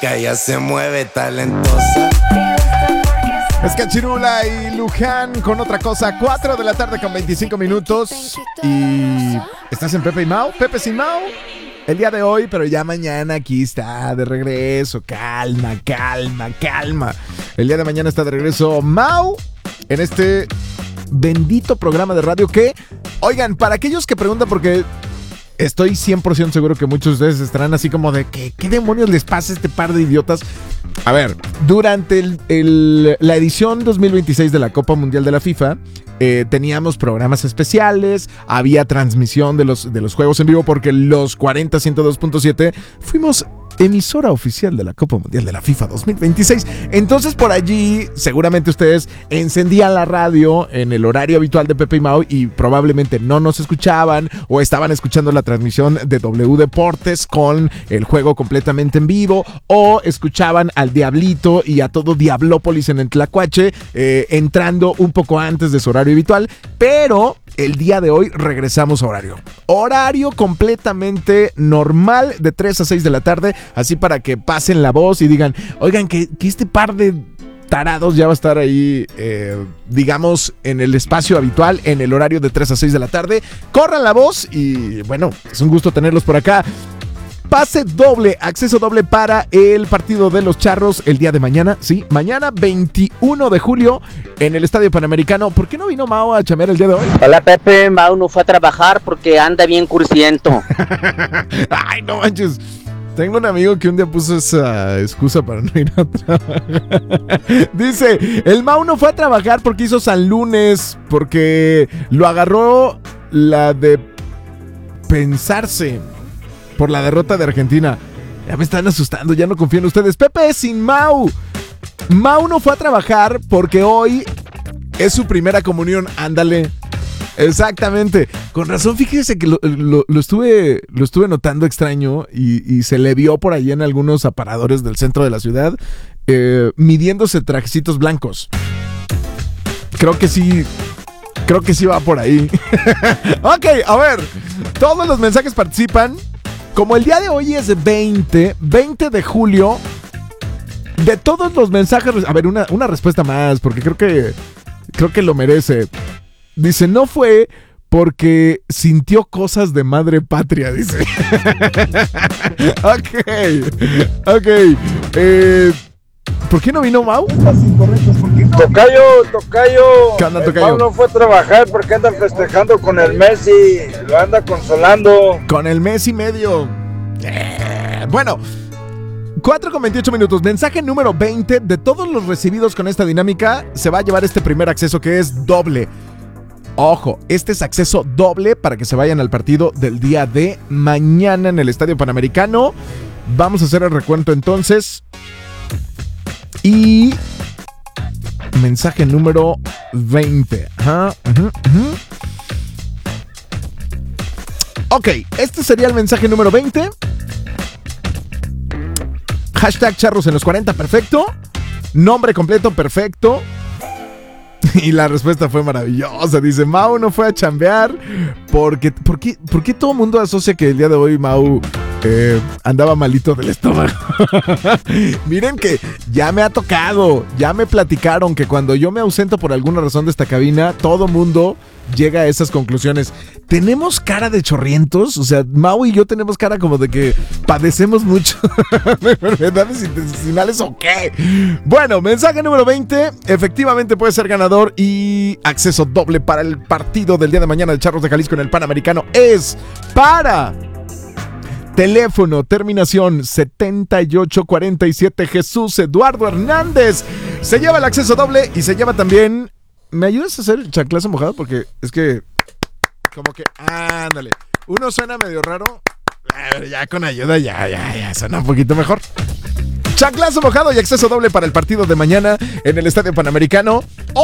Que ella se mueve talentosa. Es Cachirula y Luján con otra cosa. 4 de la tarde con 25 minutos. Y estás en Pepe y Mau. Pepe sin Mau. El día de hoy, pero ya mañana aquí está de regreso. Calma. El día de mañana está de regreso Mau en este bendito programa de radio que, oigan, para aquellos que preguntan, porque estoy 100% seguro que muchos de ustedes estarán así como de ¿qué demonios les pasa a este par de idiotas? A ver, durante la edición 2026 de la Copa Mundial de la FIFA, teníamos programas especiales, había transmisión de los juegos en vivo porque los 40 102.7 fuimos emisora oficial de la Copa Mundial de la FIFA 2026. Entonces por allí seguramente ustedes encendían la radio en el horario habitual de Pepe y Mau y probablemente no nos escuchaban o estaban escuchando la transmisión de W Deportes con el juego completamente en vivo, o escuchaban al Diablito y a todo Diablópolis en el Tlacuache entrando un poco antes de su horario habitual, pero el día de hoy regresamos a horario completamente normal de 3 a 6 de la tarde, así para que pasen la voz y digan, oigan, que este par de tarados ya va a estar ahí, digamos, en el espacio habitual, en el horario de 3 a 6 de la tarde. Corran la voz y bueno, es un gusto tenerlos por acá. Pase doble, acceso doble para el partido de los Charros el día de mañana. Sí, mañana 21 de julio en el Estadio Panamericano. ¿Por qué no vino Mau a chambear el día de hoy? Hola Pepe, Mau no fue a trabajar porque anda bien cursiento. Ay, no manches. Tengo un amigo que un día puso esa excusa para no ir a trabajar. Dice, el Mau no fue a trabajar porque hizo San Lunes, porque lo agarró la de pensarse por la derrota de Argentina. Ya me están asustando, ya no confío en ustedes. Pepe sin Mau. Mau no fue a trabajar porque hoy es su primera comunión. Ándale. Exactamente. Con razón, fíjese que lo estuve notando extraño y se le vio por ahí en algunos aparadores del centro de la ciudad midiéndose trajecitos blancos. Creo que sí va por ahí. Ok, a ver. Todos los mensajes participan. Como el día de hoy es 20 de julio, de todos los mensajes, a ver, una respuesta más, porque creo que lo merece. Dice, no fue porque sintió cosas de madre patria, dice. Ok. ¿Por qué no vino Mau? Tocayo. ¿Qué onda, Tocayo? Mau no fue a trabajar porque anda festejando con el Messi. Lo anda consolando. Con el mes y medio. Bueno, 4 con 28 minutos. Mensaje número 20. De todos los recibidos con esta dinámica, se va a llevar este primer acceso que es doble. Ojo, este es acceso doble para que se vayan al partido del día de mañana en el Estadio Panamericano. Vamos a hacer el recuento entonces. Y mensaje número 20. Ok, este sería el mensaje número 20. Hashtag charros en los 40, perfecto. Nombre completo, perfecto. Y la respuesta fue maravillosa. Dice, Mau no fue a chambear ¿Por qué todo el mundo asocia que el día de hoy Mau andaba malito del estómago? Miren que ya me ha tocado, ya me platicaron que cuando yo me ausento por alguna razón de esta cabina, todo mundo llega a esas conclusiones. ¿Tenemos cara de chorrientos? O sea, Mau y yo tenemos cara como de que padecemos mucho de enfermedades intestinales o qué. Bueno, mensaje número 20. Efectivamente puede ser ganador y acceso doble para el partido del día de mañana de Charros de Jalisco en el Panamericano. Es para teléfono, terminación 7847, Jesús Eduardo Hernández. Se lleva el acceso doble y se lleva también... ¿Me ayudas a hacer el chanclazo mojado? Porque es que... Como que... Ándale. Uno suena medio raro. Ya con ayuda ya suena un poquito mejor. Chanclazo mojado y acceso doble para el partido de mañana en el Estadio Panamericano.